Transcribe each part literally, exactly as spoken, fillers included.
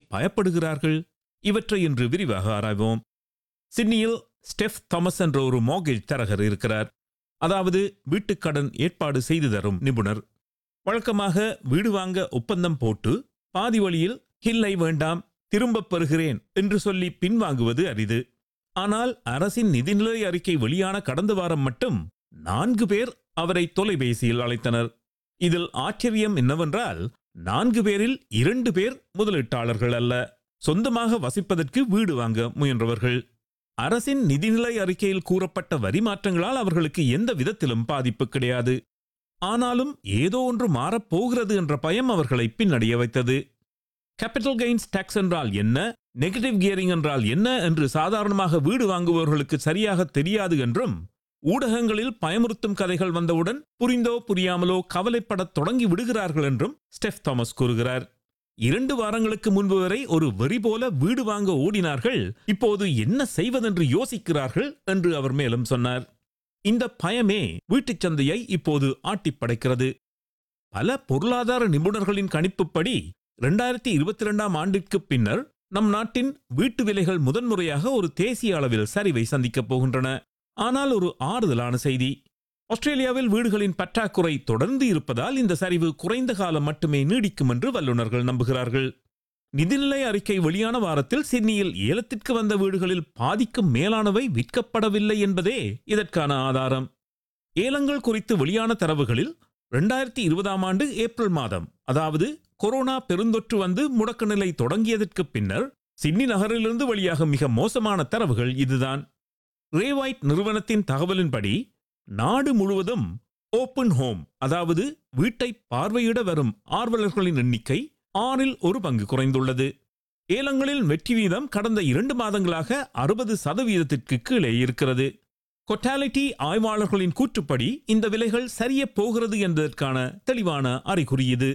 பயப்படுகிறார்கள்? இவற்றை இன்று விரிவாக ஆராய்வோம். சிட்னியில் ஸ்டெஃப் தாமஸ் என்ற ஒரு மார்கேஜ் தரகர் இருக்கிறார். அதாவது வீட்டுக்கடன் ஏற்பாடு செய்து தரும் நிபுணர். வழக்கமாக வீடு வாங்க ஒப்பந்தம் போட்டு பாதி வழியில் இல்லை வேண்டாம் திரும்பப் பெறுகிறேன் என்று சொல்லி பின்வாங்குவது அரிது. ஆனால் அரசின் நிதிநிலை அறிக்கை வெளியான கடந்த வாரம் மட்டும் நான்கு பேர் அவரை தொலைபேசியில் அழைத்தனர். இதில் ஆச்சரியம் என்னவென்றால், நான்கு பேரில் இரண்டு பேர் முதலீட்டாளர்கள் அல்ல, சொந்தமாக வசிப்பதற்கு வீடு வாங்க முயன்றவர்கள். அரசின் நிதிநிலை அறிக்கையில் கூறப்பட்ட வரி மாற்றங்களால் அவர்களுக்கு எந்த விதத்திலும் பாதிப்பு கிடையாது. ஆனாலும் ஏதோ ஒன்று மாறப்போகிறது என்ற பயம் அவர்களை பின்னடைய வைத்தது. கேபிட்டல் கெயின்ஸ் டாக்ஸ் என்றால் என்ன, நெகட்டிவ் கியரிங் என்றால் என்ன என்று சாதாரணமாக வீடு வாங்குபவர்களுக்கு சரியாக தெரியாது என்றும், ஊடகங்களில் பயமுறுத்தும் கதைகள் வந்தவுடன் புரிந்தோ புரியாமலோ கவலைப்படத் தொடங்கி விடுகிறார்கள் என்றும் ஸ்டெஃப் தாமஸ் கூறுகிறார். இரண்டு வாரங்களுக்கு முன்பு வரை ஒரு வெறி போல வீடு வாங்க ஓடினார்கள், இப்போது என்ன செய்வதென்று யோசிக்கிறார்கள் என்று அவர் மேலும் சொன்னார். இந்த பயமே வீட்டுச் சந்தையை இப்போது ஆட்டிப்படைக்கிறது. பல பொருளாதார நிபுணர்களின் கணிப்புப்படி இரண்டாயிரத்தி இருபத்தி இரண்டாம் ஆண்டிற்கு பின்னர் நம் நாட்டின் வீட்டு விலைகள் முதன்முறையாக ஒரு தேசிய அளவில் சரிவை சந்திக்கப் போகின்றன. ஆனால் ஒரு ஆறுதலான செய்தி, ஆஸ்திரேலியாவில் வீடுகளின் பற்றாக்குறை தொடர்ந்து இருப்பதால் இந்த சரிவு குறைந்த காலம் மட்டுமே நீடிக்கும் என்று வல்லுநர்கள் நம்புகிறார்கள். நிதிநிலை அறிக்கை வெளியான வாரத்தில் சிட்னியில் ஏலத்திற்கு வந்த வீடுகளில் பாதிக்கும் மேலானவை விற்கப்படவில்லை என்பதே இதற்கான ஆதாரம். ஏலங்கள் குறித்து வெளியான தரவுகளில் இரண்டாயிரத்தி இருபதாம் ஆண்டு ஏப்ரல் மாதம், அதாவது கொரோனா பெருந்தொற்று வந்து முடக்க நிலை தொடங்கியதற்கு பின்னர் சிட்னி நகரிலிருந்து வெளியாகும் மிக மோசமான தரவுகள் இதுதான். ரேவைட் நிறுவனத்தின் தகவலின்படி நாடு முழுவதும் ஓப்பன் ஹோம், அதாவது வீட்டை பார்வையிட வரும் ஆர்வலர்களின் எண்ணிக்கை ஆறில் ஒரு பங்கு குறைந்துள்ளது. ஏலங்களில் வெற்றி வீதம் கடந்த இரண்டு மாதங்களாக அறுபது சதவீதத்திற்கு கீழே இருக்கிறது. கொட்டாலிட்டி ஆய்வாளர்களின் கூற்றுப்படி இந்த விலைகள் சரிய போகிறது என்பதற்கான தெளிவான அறிகுறி இது.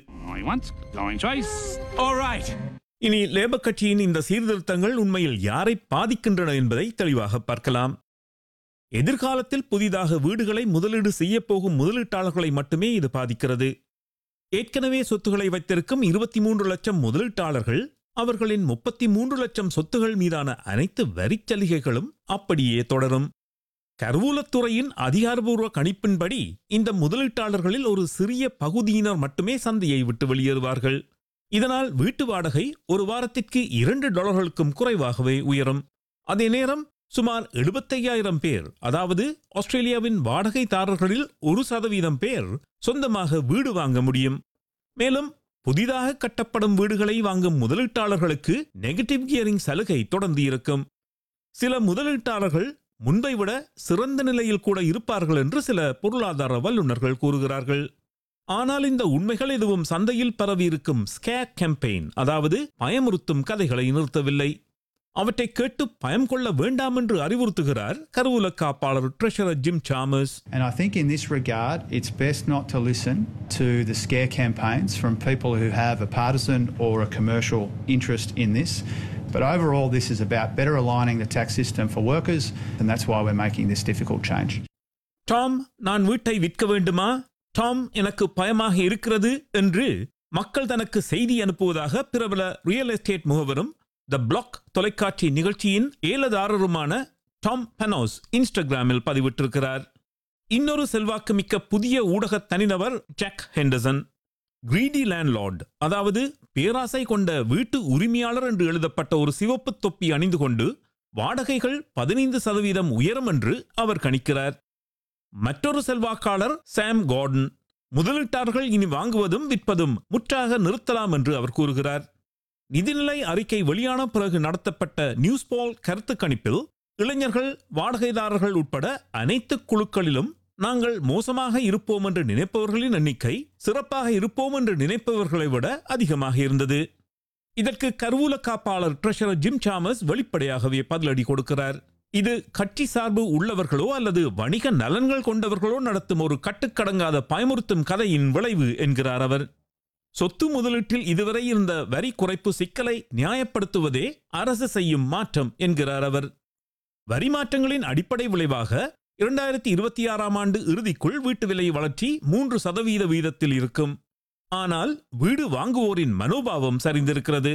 இனி லேபர் கட்சியின் இந்த சீர்திருத்தங்கள் உண்மையில் யாரை பாதிக்கின்றன என்பதை தெளிவாக பார்க்கலாம். எதிர்காலத்தில் புதிதாக வீடுகளை முதலீடு செய்யப்போகும் முதலீட்டாளர்களை மட்டுமே இது பாதிக்கிறது. ஏற்கனவே சொத்துக்களை வைத்திருக்கும் இருபத்தி மூன்று லட்சம் முதலீட்டாளர்கள், அவர்களின் முப்பத்தி மூன்று லட்சம் சொத்துகள் மீதான அனைத்து வரிச் சலுகைகளும் அப்படியே தொடரும். கருவூலத்துறையின் அதிகாரபூர்வ கணிப்பின்படி இந்த முதலீட்டாளர்களில் ஒரு சிறிய பகுதியினர் மட்டுமே சந்தையை விட்டு வெளியேறுவார்கள். இதனால் வீட்டு வாடகை ஒரு வாரத்திற்கு இரண்டு டாலர்களுக்கும் குறைவாகவே உயரும். அதே நேரம் சுமார் எழுபத்தையாயிரம் பேர், அதாவது ஆஸ்திரேலியாவின் வாடகைதாரர்களில் ஒரு சதவீதம் பேர் சொந்தமாக வீடு வாங்க முடியும். மேலும் புதிதாக கட்டப்படும் வீடுகளை வாங்கும் முதலீட்டாளர்களுக்கு நெகட்டிவ் கியரிங் சலுகை தொடர்ந்து இருக்கும். சில முதலீட்டாளர்கள் முன்பை விட சிறந்த நிலையில் கூட இருப்பார்கள் என்று சில பொருளாதார வல்லுநர்கள் கூறுகிறார்கள். ஆனால் இந்த உண்மைகள் எதுவும் சந்தையில் பரவியிருக்கும் ஸ்கேர் கேம்பெயின், அதாவது பயமுறுத்தும் கதைகளை நிறுத்தவில்லை. அவற்றை கேட்டு பயம் கொள்ள வேண்டாம் என்று அறிவுறுத்துகிறார் கருவூல காப்பாளர் treasurer gym Chalmers. And I think in this regard it's best not to listen to the scare campaigns from people who have a partisan or a commercial interest in this. But overall this is about better aligning the tax system for workers, and that's why we're making this difficult change. Tom, நான் வீட்டை விற்க வேண்டுமா? Tom, எனக்கு பயமாக இருக்கிறது என்று மக்கள் தனக்கு செய்தி அனுப்புவதாக பிரபல ரியல் எஸ்டேட் முகவரும் த பிளாக் தொலைக்காட்சி நிகழ்ச்சியின் ஏலதாரருமான டாம் பனோஸ் இன்ஸ்டாகிராமில் பதிவிட்டிருக்கிறார். இன்னொரு செல்வாக்குமிக்க புதிய ஊடக தனிநபர் ஜாக் ஹெண்டர்சன், கிரீடி லேண்ட்லார்ட், அதாவது பேராசை கொண்ட வீட்டு உரிமையாளர் என்று எழுதப்பட்ட ஒரு சிவப்பு தொப்பி அணிந்து கொண்டு வாடகைகள் பதினைந்து சதவீதம் உயரும் என்று அவர் கணிக்கிறார். மற்றொரு செல்வாக்காளர் சாம் கார்டன், முதலீட்டாளர்கள் இனி வாங்குவதும் விற்பதும் முற்றாக நிறுத்தலாம் என்று அவர் கூறுகிறார். நிதிநிலை அறிக்கை வெளியான பிறகு நடத்தப்பட்ட நியூஸ்பால் கருத்து கணிப்பில் இளைஞர்கள், வாடகைதாரர்கள் உட்பட அனைத்து குழுக்களிலும் நாங்கள் மோசமாக இருப்போம் என்று நினைப்பவர்களின் எண்ணிக்கை சிறப்பாக இருப்போம் என்று நினைப்பவர்களை விட அதிகமாக இருந்தது. இதற்கு கருவூல காப்பாளர் ட்ரெஷரர் ஜிம் சாமர்ஸ் வெளிப்படையாகவே பதிலடி கொடுக்கிறார். இது கட்சி சார்பு உள்ளவர்களோ அல்லது வணிக நலன்கள் கொண்டவர்களோ நடத்தும் ஒரு கட்டுக்கடங்காத பயமுறுத்தும் கதையின் விளைவு என்கிறார் அவர். சொத்து முதலீட்டில் இதுவரை இருந்த வரி குறைப்பு சிக்கலை நியாயப்படுத்துவதே அரசு செய்யும் மாற்றம் என்கிறார் அவர். வரி மாற்றங்களின் அடிப்படை விளைவாக இரண்டாயிரத்தி இருபத்தி ஆறாம் ஆண்டு இறுதிக்குள் வீட்டு விலை வளர்ச்சி மூன்று சதவீத வீதத்தில் இருக்கும். ஆனால் வீடு வாங்குவோரின் மனோபாவம் சரிந்திருக்கிறது.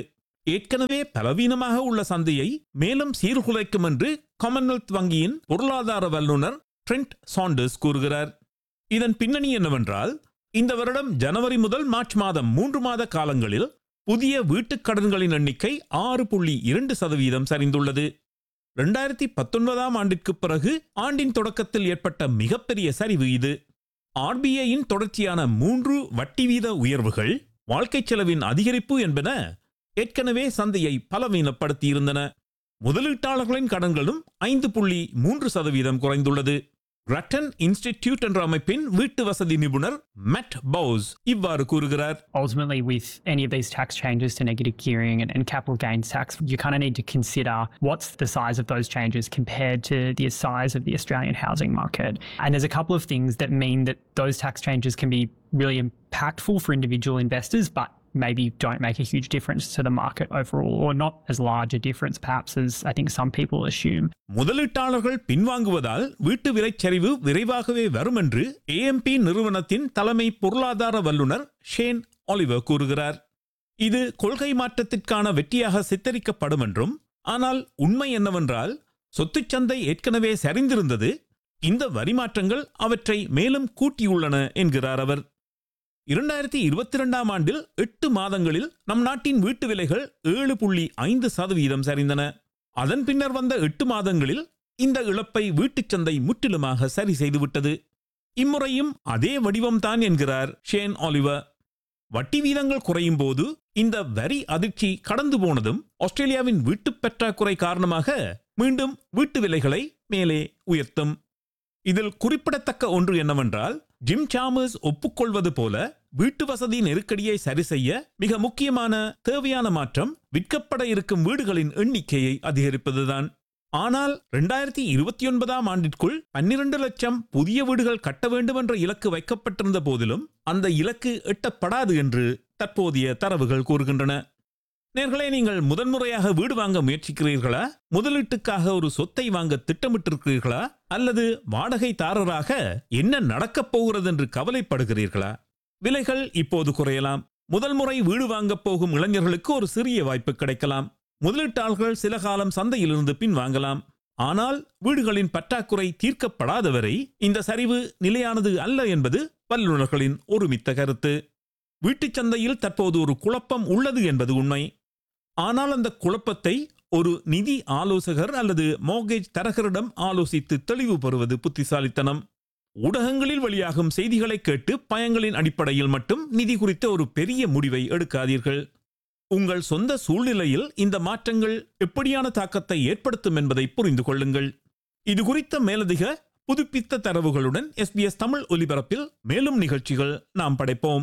ஏற்கனவே பலவீனமாக உள்ள சந்தையை மேலும் சீர்குலைக்கும் என்று காமன்வெல்த் வங்கியின் பொருளாதார வல்லுநர் ட்ரெண்ட் சாண்டர்ஸ் கூறுகிறார். இதன் பின்னணி என்னவென்றால், இந்த வருடம் ஜனவரி முதல் மார்ச் மாதம் மூன்று மாத காலங்களில் புதிய வீட்டுக் கடன்களின் எண்ணிக்கை ஆறு புள்ளி இரண்டு சதவீதம் சரிந்துள்ளது. இரண்டாயிரத்தி பத்தொன்பதாம் ஆண்டிற்கு பிறகு ஆண்டின் தொடக்கத்தில் ஏற்பட்ட மிகப்பெரிய சரிவு இது. ஆர்பிஐயின் தொடர்ச்சியான மூன்று வட்டி வீத உயர்வுகள், வாழ்க்கை செலவின் அதிகரிப்பு என்பன ஏற்கனவே சந்தையை பலவீனப்படுத்தியிருந்தன. முதலீட்டாளர்களின் கடன்களும் ஐந்து புள்ளி மூன்று சதவீதம் குறைந்துள்ளது. ரட்டன் இன்ஸ்டிடியூட் என்ற அமைப்பின் வீட்டு வசதி நிபுணர் மேட் பவுஸ் இவ்வாறு கூறுகிறார். Ultimately, with any of these tax changes to negative gearing and, and capital gains tax, you kind of need to consider what's the size of those changes compared to the size of the Australian housing market. And there's a couple of things that mean that those tax changes can be really impactful for individual investors, but maybe don't make a huge difference to the market overall, or not as large a difference perhaps as I think some people assume. முதலீட்டாளர்கள் பின்வாங்குவதால் வீட்டு விலைச்சரிவு விரைவாகவே வரும் என்று AMP நிறுவனத்தின் தலைமை பொருளாதார வல்லுநர் Shane Oliver கூறுகிறார். இது கொள்கை மாற்றத்திற்கான வெற்றியாக சித்தரிக்கப்படும் என்றும், ஆனால் உண்மை என்னவென்றால் சொத்துச்சந்தை ஏற்கனவே சரிந்திருந்தது, இந்த வரி மாற்றங்கள் அவற்றை மேலும் கூட்டியுள்ளன என்கிறார் அவர். இரண்டாயிரத்தி இருபத்தி இரண்டாம் ஆண்டில் எட்டு மாதங்களில் நம் நாட்டின் வீட்டு விலைகள் ஏழு புள்ளி ஐந்து சதவீதம் சரிந்தன. அதன் பின்னர் வந்த எட்டு மாதங்களில் இந்த இழப்பை வீட்டுச் சந்தை முற்றிலுமாக சரி செய்துவிட்டது. இம்முறையும் அதே வடிவம்தான் என்கிறார் ஷேன் ஆலிவர். வட்டி வீதங்கள் குறையும் போது இந்த வரி அதிர்ச்சி கடந்து போனதும் ஆஸ்திரேலியாவின் வீட்டுப் பற்றாக்குறை காரணமாக மீண்டும் வீட்டு விலைகளை மேலே உயர்த்தும். இதில் குறிப்பிடத்தக்க ஒன்று என்னவென்றால், ஜிம் சாமர்ஸ் ஒப்புக்கொள்வது போல வீட்டு வசதி நெருக்கடியை சரி செய்ய மிக முக்கியமான தேவையான மாற்றம் விற்கப்பட இருக்கும் வீடுகளின் எண்ணிக்கையை அதிகரிப்பதுதான். ஆனால் இரண்டாயிரத்தி இருபத்தி ஒன்பதாம் ஆண்டிற்குள் பன்னிரண்டு லட்சம் புதிய வீடுகள் கட்ட வேண்டும் என்ற இலக்கு வைக்கப்பட்டிருந்த போதிலும் அந்த இலக்கு எட்டப்படாது என்று தற்போதைய தரவுகள் கூறுகின்றன. நேர்களே, நீங்கள் முதன்முறையாக வீடு வாங்க முயற்சிக்கிறீர்களா? முதலீட்டுக்காக ஒரு சொத்தை வாங்க திட்டமிட்டிருக்கிறீர்களா? அல்லது வாடகைதாரராக என்ன நடக்கப் போகிறது என்று கவலைப்படுகிறீர்களா? விலைகள் இப்போது குறையலாம். முதல் முறை வீடு வாங்கப் போகும் இளைஞர்களுக்கு ஒரு சிறிய வாய்ப்பு கிடைக்கலாம். முதலீட்டாளர்கள் சில காலம் சந்தையிலிருந்து பின் வாங்கலாம். ஆனால் வீடுகளின் பற்றாக்குறை தீர்க்கப்படாதவரை இந்த சரிவு நிலையானது அல்ல என்பது வல்லுநர்களின் ஒருமித்த கருத்து. வீட்டுச் சந்தையில் தற்போது ஒரு குழப்பம் உள்ளது என்பது உண்மை. ஆனால் அந்த குழப்பத்தை ஒரு நிதி ஆலோசகர் அல்லது மோர்கேஜ் தரகரிடம் ஆலோசித்து தெளிவு பெறுவது புத்திசாலித்தனம். ஊடகங்களில் வெளியாகும் செய்திகளை கேட்டு பயங்களின் அடிப்படையில் மட்டும் நிதி குறித்த ஒரு பெரிய முடிவை எடுக்காதீர்கள். உங்கள் சொந்த சூழ்நிலையில் இந்த மாற்றங்கள் எப்படியான தாக்கத்தை ஏற்படுத்தும் என்பதை புரிந்து கொள்ளுங்கள். இது குறித்த மேலதிக புதுப்பித்த தரவுகளுடன் எஸ்பிஎஸ் தமிழ் ஒலிபரப்பில் மேலும் நிகழ்ச்சிகள் நாம் படைப்போம்.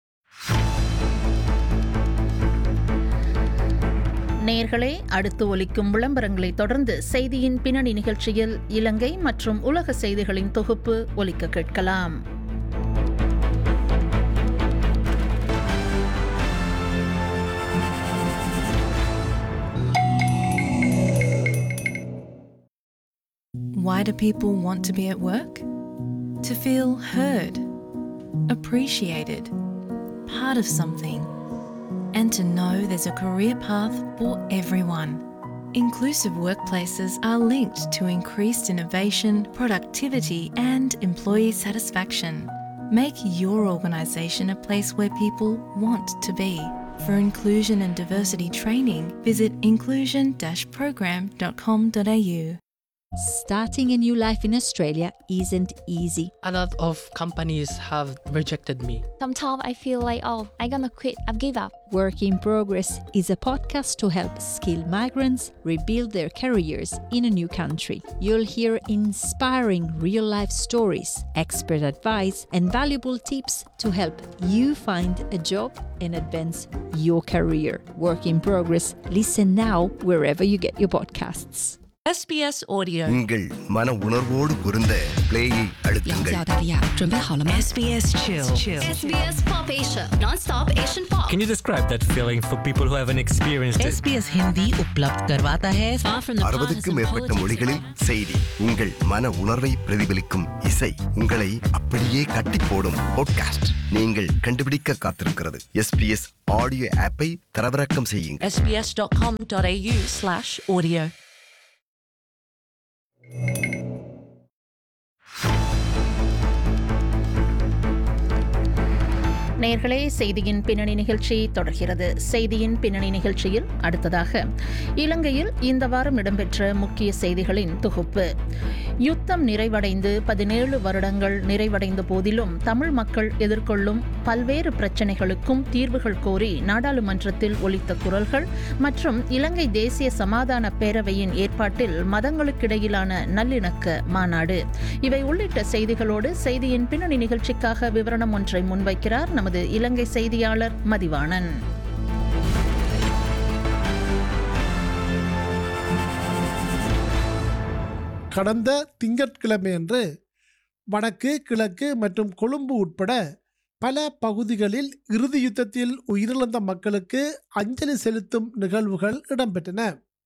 நேயர்களே, அடுத்து ஒலிக்கும் விளம்பரங்களை தொடர்ந்து செய்தியின் பின்னணி நிகழ்ச்சியில் இலங்கை மற்றும் உலக செய்திகளின் தொகுப்பு ஒலிக்க கேட்கலாம். Why do people want to be at work? To feel heard, appreciated, part of something, and to know there's a career path for everyone. Inclusive workplaces are linked to increased innovation, productivity, and employee satisfaction. Make your organisation a place where people want to be. For inclusion and diversity training, visit inclusion dash program dot com dot a u. Starting a new life in Australia isn't easy. A lot of companies have rejected me. Sometimes I feel like, oh, I'm gonna quit, I've give up. Work in Progress is a podcast to help skilled migrants rebuild their careers in a new country. You'll hear inspiring real-life stories, expert advice, and valuable tips to help you find a job and advance your career. Work in Progress. Listen now wherever you get your podcasts. S B S Audio. உங்கள் மன உணர்வோடு பொருந்த பிளேயை அழுத்துங்கள். S B S Chill. Chill. S B S Pop Asia, non-stop Asian pop. Can you describe that feeling for people who haven't experienced it? S B S Hindi उपलब्ध करवाता है. அறுபதுக்கும் மேற்பட்ட மொழிகளில் செய்தி, உங்கள் மன உணர்வை பிரதிபலிக்கும் இசை, உங்களை அப்படியே கட்டி போடும் பாட்காஸ்ட் நீங்கள் கண்டுபிடிக்க காத்திருக்கிறது. S B S ஆடியோ ஆப்பை தரவிறக்கம் செய்யுங்கள். S B S dot com dot A U slash audio. நேயர்களே, செய்தியின் பின்னணி நிகழ்ச்சி தொடர்கிறது. செய்தியின் பின்னணி நிகழ்ச்சியில் அடுத்ததாக இலங்கையில் இந்த வாரம் இடம்பெற்ற முக்கிய செய்திகளின் தொகுப்பு. யுத்தம் நிறைவடைந்து பதினேழு வருடங்கள் நிறைவடைந்த போதிலும் தமிழ் மக்கள் எதிர்கொள்ளும் பல்வேறு பிரச்சினைகளுக்கும் தீர்வுகள் கோரி நாடாளுமன்றத்தில் ஒலித்த குரல்கள் மற்றும் இலங்கை தேசிய சமாதான பேரவையின் ஏற்பாட்டில் மதங்களுக்கிடையிலான நல்லிணக்க மாநாடு, இவை உள்ளிட்ட செய்திகளோடு செய்தியின் பின்னணி நிகழ்ச்சிக்காக விவரணம் ஒன்றை முன்வைக்கிறார் நமது இலங்கை செய்தியாளர் மதிவாணன். கடந்த திங்கட்கிழமையன்று வடக்கு, கிழக்கு மற்றும் கொழும்பு உட்பட பல பகுதிகளில் இறுதி யுத்தத்தில் உயிரிழந்த மக்களுக்கு அஞ்சலி செலுத்தும் நிகழ்வுகள் இடம்பெற்றன.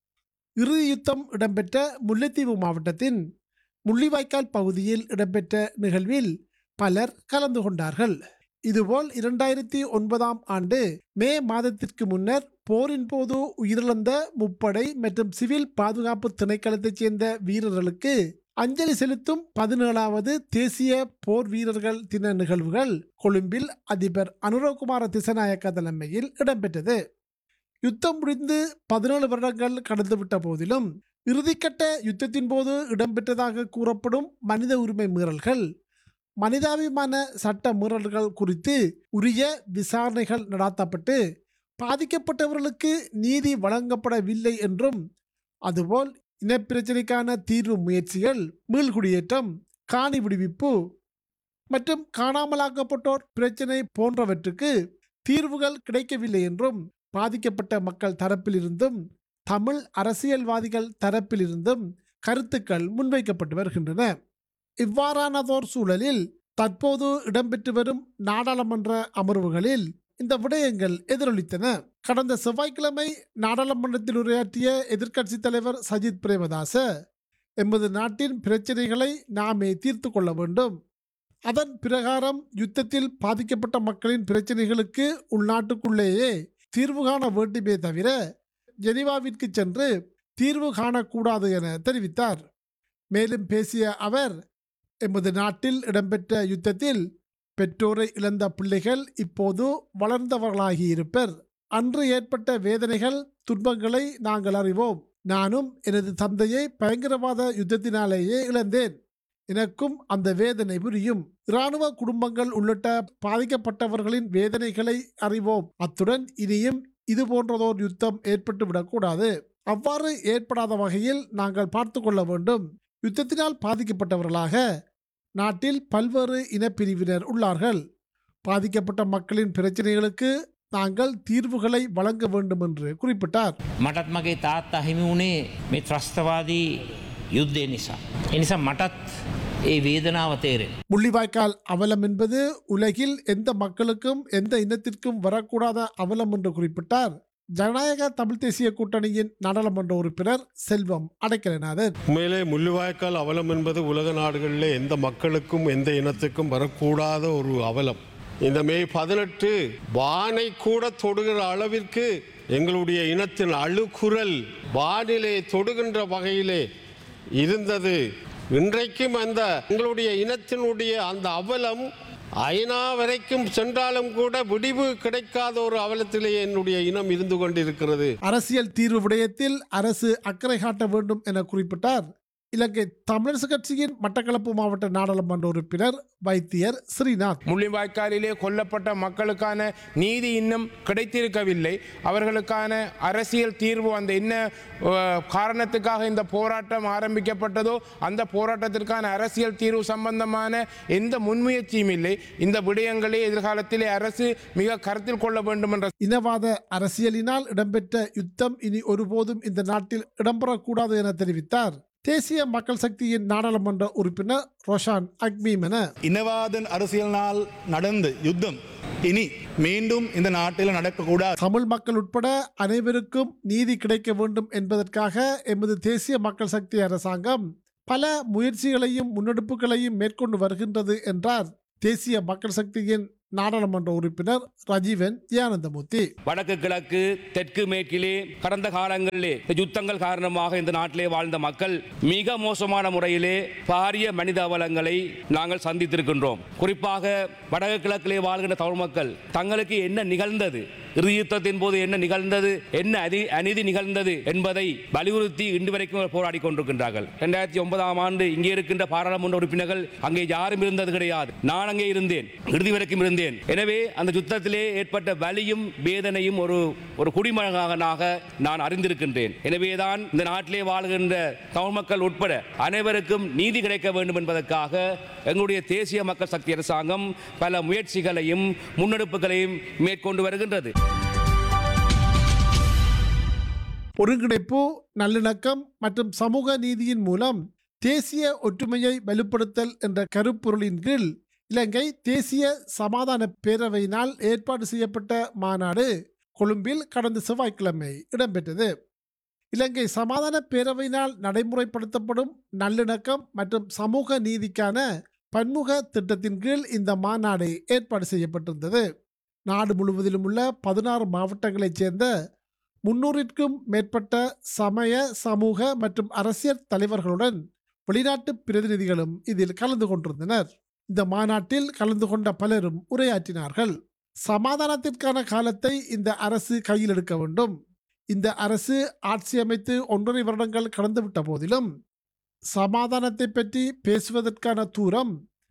இறுதி யுத்தம் இடம்பெற்ற முல்லைத்தீவு மாவட்டத்தின் முள்ளிவாய்க்கால் பகுதியில் இடம்பெற்ற நிகழ்வில் பலர் கலந்து கொண்டார்கள். இதுபோல் இரண்டாயிரத்தி ஒன்பதாம் ஆண்டு மே மாதத்திற்கு முன்னர் போரின் போது உயிரிழந்த முப்படை மற்றும் சிவில் பாதுகாப்பு திணைக்களத்தைச் சேர்ந்த வீரர்களுக்கு அஞ்சலி செலுத்தும் பதினேழாவது தேசிய போர் வீரர்கள் தின நிகழ்வுகள் கொழும்பில் அதிபர் அனுரகுமார திசாநாயக்க தலைமையில் இடம்பெற்றது. யுத்தம் முடிந்து பதினேழு வருடங்கள் கடந்துவிட்ட போதிலும் இறுதிக்கட்ட யுத்தத்தின் போது இடம்பெற்றதாக கூறப்படும் மனித உரிமை மீறல்கள், மனிதாபிமான சட்ட மீறல்கள் குறித்து உரிய விசாரணைகள் நடாத்தப்பட்டு பாதிக்கப்பட்டவர்களுக்கு நீதி வழங்கப்படவில்லை என்றும், அதுபோல் இனப்பிரச்சினைக்கான தீர்வு முயற்சிகள், மீள்குடியேற்றம், காணி விடுவிப்பு மற்றும் காணாமலாக்கப்பட்டோர் பிரச்சினை போன்றவற்றுக்கு தீர்வுகள் கிடைக்கவில்லை என்றும் பாதிக்கப்பட்ட மக்கள் தரப்பிலிருந்தும் தமிழ் அரசியல்வாதிகள் தரப்பிலிருந்தும் கருத்துக்கள் முன்வைக்கப்பட்டு வருகின்றன. இவ்வாறானதோர் சூழலில் தற்போது இடம்பெற்று வரும் நாடாளுமன்ற அமர்வுகளில் இந்த விடயங்கள் எதிரொலித்தன. கடந்த செவ்வாய்க்கிழமை நாடாளுமன்றத்தில் உரையாற்றிய எதிர்க்கட்சித் தலைவர் சஜித் பிரேமதாச, எமது நாட்டின் பிரச்சனைகளை நாமே தீர்த்து கொள்ள வேண்டும், அதன் பிரகாரம் யுத்தத்தில் பாதிக்கப்பட்ட மக்களின் பிரச்சனைகளுக்கு உள்நாட்டுக்குள்ளேயே தீர்வு காண வேண்டுமே தவிர ஜெனீவாவிற்கு சென்று தீர்வு காணக்கூடாது என தெரிவித்தார். மேலும் பேசிய அவர், எமது நாட்டில் இடம்பெற்ற யுத்தத்தில் பெற்றோரை இழந்த பிள்ளைகள் இப்போது வளர்ந்தவர்களாகியிருப்பர். அன்று ஏற்பட்ட வேதனைகள், துன்பங்களை நாங்கள் அறிவோம். நானும் எனது தந்தையை பயங்கரவாத யுத்தத்தினாலேயே இழந்தேன். எனக்கும் அந்த வேதனை புரியும். இராணுவ குடும்பங்கள் உள்ளிட்ட பாதிக்கப்பட்டவர்களின் வேதனைகளை அறிவோம். அத்துடன் இனியும் இது போன்றதோர் யுத்தம் ஏற்பட்டு விடக்கூடாது. அவ்வாறு ஏற்படாத வகையில் நாங்கள் பார்த்து கொள்ள வேண்டும். யுத்தத்தினால் பாதிக்கப்பட்டவர்களாக நாட்டில் பல்வேறு இனப்பிரிவினர் உள்ளார்கள். பாதிக்கப்பட்ட மக்களின் பிரச்சனைகளுக்கு நாங்கள் தீர்வுகளை வழங்க வேண்டும் என்று குறிப்பிட்டார். මටත් මගේ තාත්තා හිමි වුණේ මේ ත්‍රස්තවාදී යුද්ධය නිසා. ඒ නිසා මටත් ඒ වේදනාව තේරෙනවා. முள்ளிவாய்க்கால் அவலம் என்பது உலகில் எந்த மக்களுக்கும் எந்த இனத்திற்கும் வரக்கூடாத அவலம் என்று குறிப்பிட்டார். ஜனநாயக தமிழ் தேசிய கூட்டணியின் நாடாளுமன்ற உறுப்பினர் செல்வம் அடைக்கலநாதன். உண்மையிலே முள்ளிவாய்க்கால் அவலம் என்பது உலக நாடுகளில் எந்த மக்களுக்கும் எந்த இனத்துக்கும் வரக்கூடாத ஒரு அவலம். இந்த மே பதினெட்டு வானை கூட தொடுகிற அளவிற்கு எங்களுடைய இனத்தின் அழுகுரல் வானிலே தொடுகின்ற வகையிலே இருந்தது. இன்றைக்கும் அந்த எங்களுடைய இனத்தினுடைய அந்த அவலம் ஐநா வரைக்கும் சென்றாலும் கூட விடிவு கிடைக்காத ஒரு அவலத்திலே என்னுடைய இனம் இருந்து கொண்டிருக்கிறது. அரசியல் தீர்வு விடயத்தில் அரசு அக்கறை காட்ட வேண்டும் என குறிப்பிட்டார். இலங்கை தமிழரசு கட்சியின் மட்டக்களப்பு மாவட்ட நாடாளுமன்ற உறுப்பினர் வைத்தியர் ஸ்ரீநாத். முள்ளிவாய்க்காலிலே கொல்லப்பட்ட மக்களுக்கான நீதி இன்னும் கிடைத்திருக்கவில்லை. அவர்களுக்கான அரசியல் தீர்வு அந்த என்ன காரணத்துக்காக இந்த போராட்டம் ஆரம்பிக்கப்பட்டதோ அந்த போராட்டத்திற்கான அரசியல் தீர்வு சம்பந்தமான எந்த முன்முயற்சியும் இல்லை. இந்த விடயங்களை எதிர்காலத்திலே அரசு மிக கருத்தில் கொள்ள வேண்டும் என்ற இனவாத அரசியலினால் இடம்பெற்ற யுத்தம் இனி ஒருபோதும் இந்த நாட்டில் இடம்பெறக்கூடாது என தெரிவித்தார் தேசிய மக்கள் சக்தியின் நாடாளுமன்ற உறுப்பினர் ரோஷான் அக்மீமென. இனவாதன் அரசியலினால் நடந்த யுத்தம் இனி மீண்டும் இந்த நாட்டில் நடக்கக்கூடாது. தமிழ் மக்கள் உட்பட அனைவருக்கும் நீதி கிடைக்க வேண்டும் என்பதற்காக எமது தேசிய மக்கள் சக்தி அரசாங்கம் பல முயற்சிகளையும் முன்னெடுப்புகளையும் மேற்கொண்டு வருகின்றது என்றார் தேசிய மக்கள் சக்தியின் நாடாளுமன்ற உறுப்பினர் ரஜீவன் தியானந்தமூர்த்தி. வடக்கு கிழக்கு தெற்கு மேற்கிலே கடந்த காலங்களிலே யுத்தங்கள் காரணமாக இந்த நாட்டிலே வாழ்ந்த மக்கள் மிக மோசமான முறையிலே பாரிய மனித அவலங்களை நாங்கள் சந்தித்திருக்கின்றோம். குறிப்பாக வடக்கு கிழக்கிலே வாழ்கின்ற தமிழ் மக்கள் தங்களுக்கு என்ன நிகழ்ந்தது, இறுதி யுத்தத்தின் போது என்ன நிகழ்ந்தது, என்ன அதி அநீதி நிகழ்ந்தது என்பதை வலியுறுத்தி இன்று வரைக்கும் போராடி கொண்டிருக்கின்றார்கள். இரண்டாயிரத்தி ஒன்பதாம் ஆண்டு இங்கே இருக்கின்ற பாராளுமன்ற உறுப்பினர்கள் அங்கே யாரும் இருந்தது கிடையாது. நான் அங்கே இருந்தேன், இறுதி வரைக்கும் இருந்தேன். எனவே அந்த யுத்தத்திலே ஏற்பட்ட வலியும் வேதனையும் ஒரு ஒரு குடிமகனாக நான் அறிந்திருக்கின்றேன். எனவேதான் இந்த நாட்டிலே வாழ்கின்ற தமிழ் மக்கள் உட்பட அனைவருக்கும் நீதி கிடைக்க வேண்டும் என்பதற்காக எங்களுடைய தேசிய மக்கள் சக்தி அரசாங்கம் பல முயற்சிகளையும் முன்னெடுப்புகளையும் மேற்கொண்டு வருகின்றது. ஒருங்கிணைப்பு, நல்லிணக்கம் மற்றும் சமூக நீதியின் மூலம் தேசிய ஒற்றுமையை வலுப்படுத்தல் என்ற கருப்பொருளின் கீழ் இலங்கை தேசிய சமாதான பேரவையினால் ஏற்பாடு செய்யப்பட்ட மாநாடு கொழும்பில் கடந்த செவ்வாய்க்கிழமை இடம்பெற்றது. இலங்கை சமாதான பேரவையினால் நடைமுறைப்படுத்தப்படும் நல்லிணக்கம் மற்றும் சமூக நீதிக்கான பன்முக திட்டத்தின் கீழ் இந்த மாநாடு ஏற்பாடு செய்யப்பட்டிருந்தது. நாடு முழுவதிலும் உள்ள பதினாறு மாவட்டங்களைச் சேர்ந்த முன்னூறிற்கும் மேற்பட்ட சமய, சமூக மற்றும் அரசியல் தலைவர்களுடன் வெளிநாட்டு பிரதிநிதிகளும் இதில் கலந்து கொண்டிருந்தனர். இந்த மாநாட்டில் கலந்து கொண்ட பலரும் உரையாற்றினார்கள். சமாதானத்திற்கான காலத்தை இந்த அரசு கையில் எடுக்க வேண்டும். இந்த அரசு ஆட்சி அமைத்து ஒன்றரை வருடங்கள் கடந்துவிட்ட போதிலும் சமாதானத்தை பற்றி பேசுவதற்கான தூரம்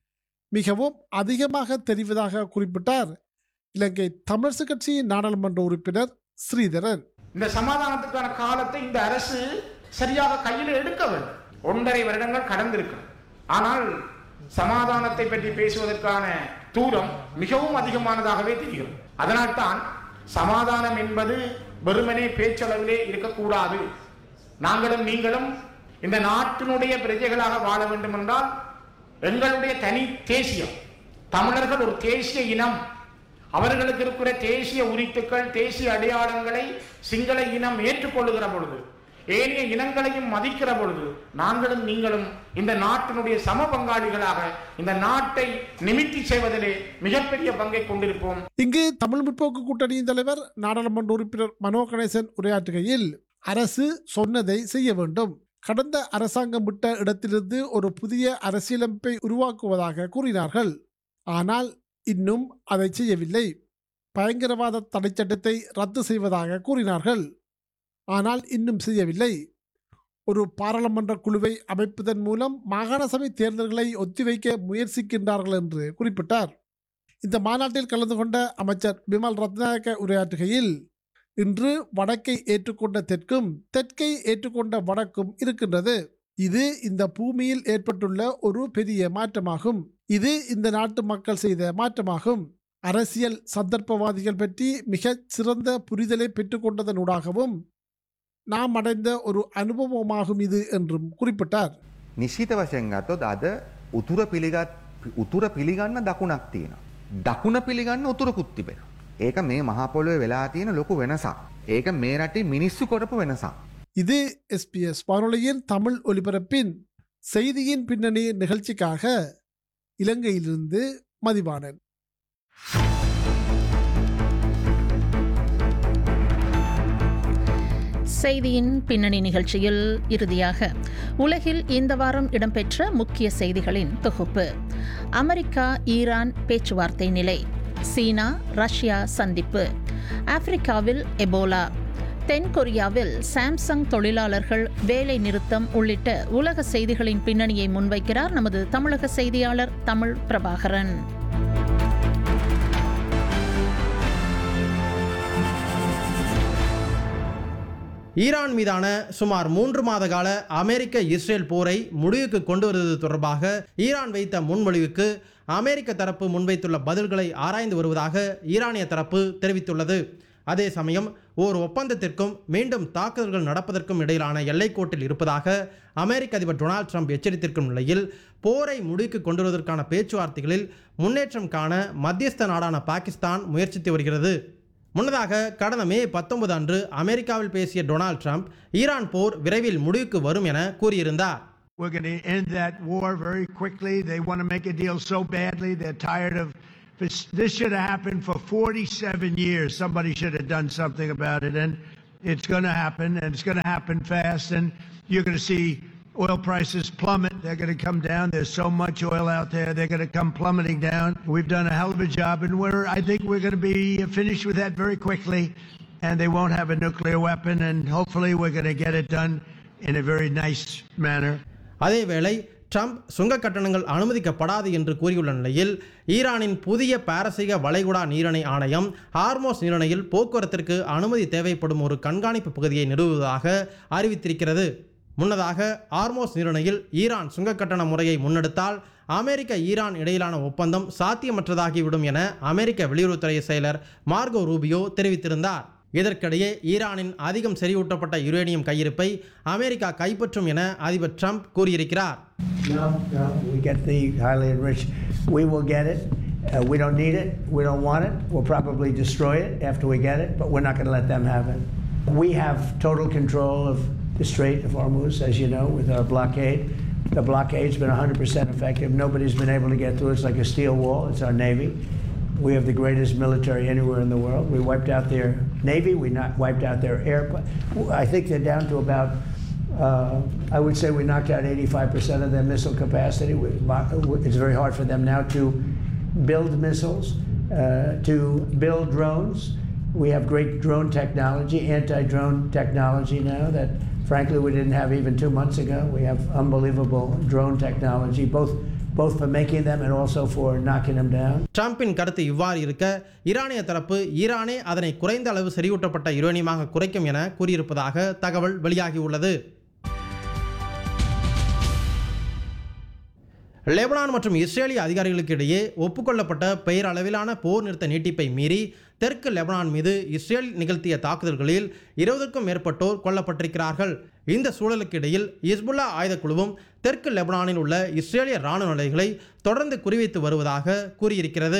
மிகவும் அதிகமாக தெரிவதாக குறிப்பிட்டார் இலங்கை தமிழரசு கட்சியின் நாடாளுமன்ற உறுப்பினர் ஸ்ரீதரன். இந்த சமாதானத்துக்கான காலத்தை இந்த அரசு சரியாக கையில் எடுக்க வேண்டும். ஒன்றரை வருடங்கள் கடந்திருக்கு. ஆனால் சமாதானத்தை பற்றி பேசுவதற்கான தூரம் மிகவும் அதிகமானதாகவே தெரிகிறது. அதனால்தான் சமாதானம் என்பது வெறுமனே பேச்சளவிலே இருக்கக்கூடாது. நாங்களும் நீங்களும் இந்த நாட்டினுடைய பிரஜைகளாக வாழ வேண்டும் என்றால் எங்களுடைய தனி தேசியம், தமிழர்கள் ஒரு தேசிய இனம், அவர்களுக்கு இருக்கிற தேசிய உரித்துக்கள், தேசிய அடையாளங்களை சிங்கள இனம் ஏற்றுக்கொள்ளுகிற பொழுது, ஏனைய இனங்களையும் மதிக்கிற பொழுது நாங்களும் நீங்களும் இந்த நாட்டினுடைய சம பங்காளிகளாக இந்த நாட்டை நிமித்தி செய்வதிலே மிகப்பெரிய பங்கை கொண்டிருப்போம். இங்கு தமிழ் முற்போக்கு கூட்டணியின் தலைவர் நாடாளுமன்ற உறுப்பினர் மனோ கணேசன் உரையாற்றுகையில் அரசு சொன்னதை செய்ய வேண்டும், கடந்த அரசாங்கம் விட்ட இடத்திலிருந்து ஒரு புதிய அரசியலமைப்பை உருவாக்குவதாக கூறினார்கள். ஆனால் இன்னும் அதை செய்யவில்லை. பயங்கரவாத தடை சட்டத்தை ரத்து செய்வதாக கூறினார்கள். ஆனால் இன்னும் செய்யவில்லை. ஒரு பாராளுமன்ற குழுவை அமைப்பதன் மூலம் மாகாண சபை தேர்தல்களை ஒத்திவைக்க முயற்சிக்கின்றார்கள் என்று குறிப்பிட்டார். இந்த மாநாட்டில் கலந்து கொண்ட அமைச்சர் பிமல் ரத்நாயக்க உரையாற்றுகையில் இன்று வடக்கை ஏற்றுக்கொண்ட தெற்கும் தெற்கை ஏற்றுக்கொண்ட வடக்கும் இருக்கின்றது. இது இந்த பூமியில் ஏற்பட்டுள்ள ஒரு பெரிய மாற்றமாகும். இது இந்த நாட்டு மக்கள் செய்த மாற்றமாகும். அரசியல் சந்தர்ப்பவாதிகள் பற்றி மிக சிறந்த புரிதலை பெற்றுக்கொண்டதனூடாகவும் நாம் அடைந்த ஒரு அனுபவமாகும் இது என்றும் குறிப்பிட்டார். නිශ්චිත වශයෙන් ගත්තොත් අද උතුර පිළිගත් උතුර පිළිගන්න දකුණක් තියෙනවා. දකුණ පිළිගන්න උතුරකුත් තිබෙනවා. ඒක මේ මහා පොළොවේ වෙලා තියෙන ලොකු වෙනසක්. ඒක මේ රටේ මිනිස්සු කරපු වෙනසක්. இது எஸ்பிஎஸ் வானொலியின் தமிழ் ஒலிபரப்பின் செய்தியின் பின்னணி நிகழ்ச்சிக்காக இலங்கையிலிருந்து மதிவாணன். செய்தியின் பின்னணி நிகழ்ச்சியில் இறுதியாக உலகில் இந்த வாரம் இடம்பெற்ற முக்கிய செய்திகளின் தொகுப்பு. அமெரிக்கா ஈரான் பேச்சுவார்த்தை நிலை, சீனா ரஷ்யா சந்திப்பு, ஆப்பிரிக்காவில் எபோலா, தென்கொரியாவில் சாம்சங் தொழிலாளர்கள் வேலை நிறுத்தம் உள்ளிட்ட உலக செய்திகளின் பின்னணியை முன்வைக்கிறார் நமது தமிழக செய்தியாளர் தமிழ் பிரபாகரன். ஈரான் மீதான சுமார் மூன்று மாத கால அமெரிக்க இஸ்ரேல் போரை முடிவுக்கு கொண்டு வருவது தொடர்பாக ஈரான் வைத்த முன்மொழிவுக்கு அமெரிக்க தரப்பு முன்வைத்துள்ள பதில்களை ஆராய்ந்து வருவதாக ஈரானிய தரப்பு தெரிவித்துள்ளது. அதே சமயம் ஓர் ஒப்பந்தத்திற்கும் மீண்டும் தாக்குதல்கள் நடப்பதற்கும் இடையிலான எல்லைக்கோட்டில் இருப்பதாக அமெரிக்க அதிபர் டொனால்ட் ட்ரம்ப் எச்சரித்திருக்கும் நிலையில் போரை முடிவுக்கு கொண்டு வருவதற்கான பேச்சுவார்த்தைகளில் முன்னேற்றம் காண மத்தியஸ்த நாடான பாகிஸ்தான் முயற்சித்து வருகிறது. முன்னதாக கடந்த மே பத்தொன்பது அன்று அமெரிக்காவில் பேசிய டொனால்ட் ட்ரம்ப் ஈரான் போர் விரைவில் முடிவுக்கு வரும் என கூறியிருந்தார். We're going to end that war very quickly. They want to make a deal so badly. They're tired of this. This should have happened for forty-seven years. Somebody should have done something about it, and it's going to happen, and it's going to happen fast, and you're going to see oil prices plummet. They're going to come down. There's so much oil out there. They're going to come plummeting down. We've done a hell of a job, and we're, I think we're going to be finished with that very quickly, and they won't have a nuclear weapon, and hopefully we're going to get it done in a very nice manner. அதேவேளை Trump சுங்க கட்டணங்கள் அனுமதிக்கப்படாது என்று கூறியுள்ள நிலையில் ஈரானின் புதிய பாரசீக வளைகுடா நீரிணை ஆணையம் ஹார்மோஸ் நீரிணையில் போக்குவரத்திற்கு அனுமதி தேவைப்படும் ஒரு கண்காணிப்பு பகுதியை நிறுவுவதாக அறிவித்திருக்கிறது. முன்னதாக ஹார்மோஸ் நீரிணையில் ஈரான் சுங்க கட்டண முறையை முன்னெடுத்தால் அமெரிக்க ஈரான் இடையிலான ஒப்பந்தம் சாத்தியமற்றதாகிவிடும் என அமெரிக்க வெளியுறவுத்துறை செயலர் மார்கோ ரூபியோ தெரிவித்திருந்தார். இதற்கிடையே ஈரானின் அதிகம் செறிவூட்டப்பட்ட யுரேனியம் கையிருப்பை அமெரிக்கா கைப்பற்றும் என அதிபர் ட்ரம்ப் கூறியிருக்கிறார். No, no, we get the highly enriched. We will get it. Uh, we don't need it. We don't want it. We'll probably destroy it after we get it, but we're not going to let them have it. We have total control of the Strait of Hormuz, as you know, with our blockade. The blockade's been one hundred percent effective. Nobody's been able to get through. It's like a steel wall. It's our Navy. We have the greatest military anywhere in the world. We wiped out their Navy. We not wiped out their air. I think they're down to about, uh, I would say we knocked out eighty-five percent of their missile capacity. It's very hard for them now to build missiles, uh, to build drones. We have great drone technology, anti-drone technology now that frankly we didn't have even two months ago. We have unbelievable drone technology, both both for making them and also for knocking them down. ட்ரம்பின் கருத்து இவ்வாறு இருக்க ஈரானிய தரப்பு ஈரானே அதனை குறைந்த அளவு செறிவூட்டப்பட்ட யுரேனியமாக குறைக்கும் என கூறியிருப்பதாக தகவல் வெளியாகியுள்ளது. லெபனான் மற்றும் இஸ்ரேலிய அதிகாரிகளுக்கு இடையே ஒப்புக்கொள்ளப்பட்ட பெயர் அளவிலான போர் நிறுத்த நீட்டிப்பை மீறி தெற்கு லெபனான் மீது இஸ்ரேல் நிகழ்த்திய தாக்குதல்களில் இருபதுக்கும் மேற்பட்டோர் கொல்லப்பட்டிருக்கிறார்கள். இந்த சூழலுக்கு இடையில் இஸ்புல்லா ஆயுத குழுவும் தெற்கு லெபனானில் உள்ள இஸ்ரேலிய இராணுவ நிலைகளை தொடர்ந்து குறிவைத்து வருவதாக கூறியிருக்கிறது.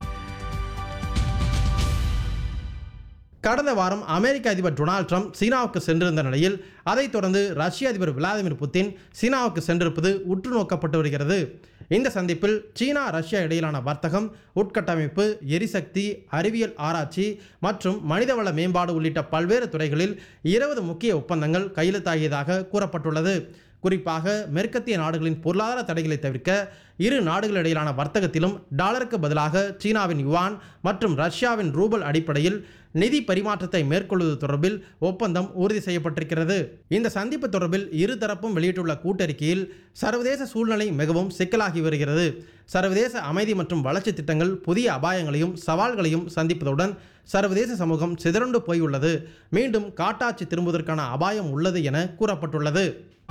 கடந்த வாரம் அமெரிக்க அதிபர் டொனால்ட் ட்ரம்ப் சீனாவுக்கு சென்றிருந்த நிலையில் அதைத் தொடர்ந்து ரஷ்ய அதிபர் விளாடிமிர் புட்டின் சீனாவுக்கு சென்றிருப்பது உற்று நோக்கப்பட்டு வருகிறது. இந்த சந்திப்பில் சீனா ரஷ்யா இடையிலான வர்த்தகம், உட்கட்டமைப்பு, எரிசக்தி, அறிவியல் ஆராய்ச்சி மற்றும் மனிதவள மேம்பாடு உள்ளிட்ட பல்வேறு துறைகளில் இருபது முக்கிய ஒப்பந்தங்கள் கையெழுத்தாகியதாக கூறப்பட்டுள்ளது. குறிப்பாக மேற்கத்திய நாடுகளின் பொருளாதார தடைகளை தவிர்க்க இரு நாடுகளிடையிலான வர்த்தகத்திலும் டாலருக்கு பதிலாக சீனாவின் யுவான் மற்றும் ரஷ்யாவின் ரூபல் அடிப்படையில் நிதி பரிமாற்றத்தை மேற்கொள்வது தொடர்பில் ஒப்பந்தம் உறுதி செய்யப்பட்டிருக்கிறது. இந்த சந்திப்பு தொடர்பில் இரு தரப்பும் வெளியிட்டுள்ள கூட்டறிக்கையில் சர்வதேச சூழ்நிலை மிகவும் சிக்கலாகி வருகிறது. சர்வதேச அமைதி மற்றும் வளர்ச்சி திட்டங்கள் புதிய அபாயங்களையும் சவால்களையும் சந்திப்பதுடன் சர்வதேச சமூகம் சிதறண்டு போயுள்ளது. மீண்டும் காட்டாட்சி திரும்புவதற்கான அபாயம் உள்ளது என கூறப்பட்டுள்ளது.